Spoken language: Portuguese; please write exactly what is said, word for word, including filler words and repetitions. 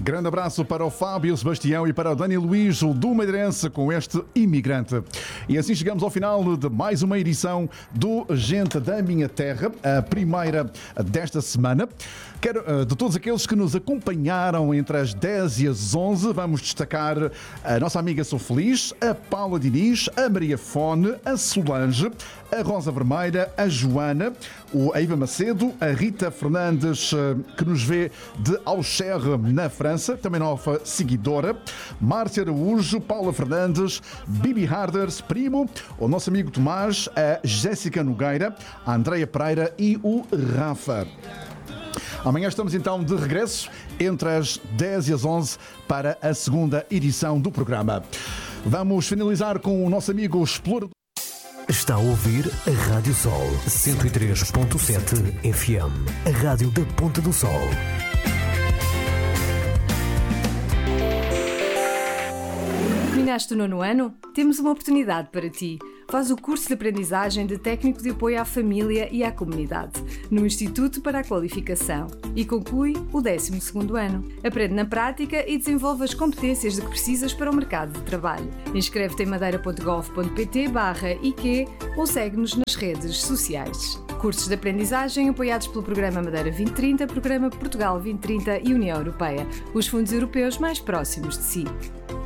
Grande abraço para o Fábio Sebastião e para o Dani Luís, o do Madeirense, com este imigrante. E assim chegamos ao final de mais uma edição do Gente da Minha Terra, a primeira desta semana. Quero, de todos aqueles que nos acompanharam entre as dez e as onze, vamos destacar a nossa amiga Sou Feliz, a Paula Diniz, a Maria Fone, a Solange, a Rosa Vermelha, a Joana, a Iva Macedo, a Rita Fernandes, que nos vê de Auxerre, na França, também nova seguidora, Márcia Araújo, Paula Fernandes, Bibi Harders, Primo, o nosso amigo Tomás, a Jéssica Nogueira, a Andreia Pereira e o Rafa. Amanhã estamos então de regresso entre as dez e as onze para a segunda edição do programa. Vamos finalizar com o nosso amigo explorador. Está a ouvir a Rádio Sol cento e três ponto sete F M, a rádio da Ponta do Sol. Terminaste o nono ano? Temos uma oportunidade para ti. Faz o curso de aprendizagem de técnico de apoio à família e à comunidade, no Instituto para a Qualificação, e conclui o décimo segundo ano. Aprende na prática e desenvolve as competências de que precisas para o mercado de trabalho. Inscreve-te em madeira ponto gov ponto pt barra I Q ou segue-nos nas redes sociais. Cursos de aprendizagem apoiados pelo Programa Madeira vinte trinta, Programa Portugal vinte trinta e União Europeia, os fundos europeus mais próximos de si.